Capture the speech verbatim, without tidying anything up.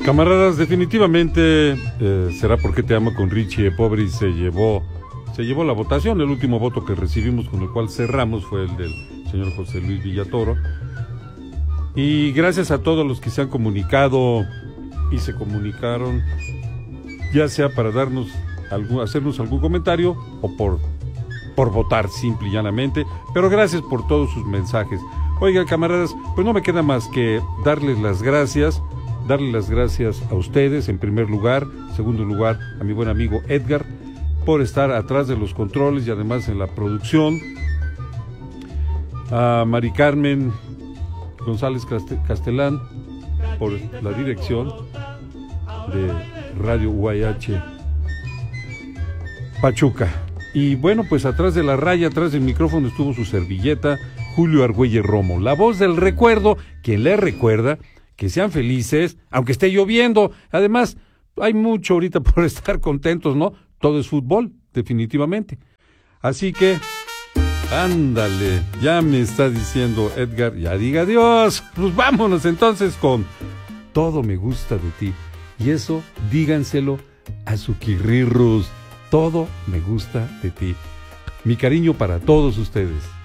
Camaradas, definitivamente eh, será porque te amo con Richie Poveri se llevó se llevó la votación. El último voto que recibimos, con el cual cerramos, fue el del señor José Luis Villatoro. Y gracias a todos los que se han comunicado y se comunicaron, ya sea para darnos algún, hacernos algún comentario o por, por votar simple y llanamente, pero gracias por todos sus mensajes. Oigan, camaradas, pues no me queda más que darles las gracias. Darle las gracias a ustedes en primer lugar, en segundo lugar a mi buen amigo Edgar por estar atrás de los controles y además en la producción, a Mari Carmen González Castelán por la dirección de Radio U A H Pachuca. Y bueno, pues atrás de la raya, atrás del micrófono estuvo su servilleta, Julio Argüelles Romo, la voz del recuerdo, quien les recuerda que sean felices, aunque esté lloviendo. Además, hay mucho ahorita por estar contentos, ¿no? Todo es fútbol, definitivamente. Así que, ándale, ya me está diciendo Edgar, ya diga adiós. Pues vámonos entonces con Todo me gusta de ti. Y eso, díganselo a su quirrirrus. Todo me gusta de ti. Mi cariño para todos ustedes.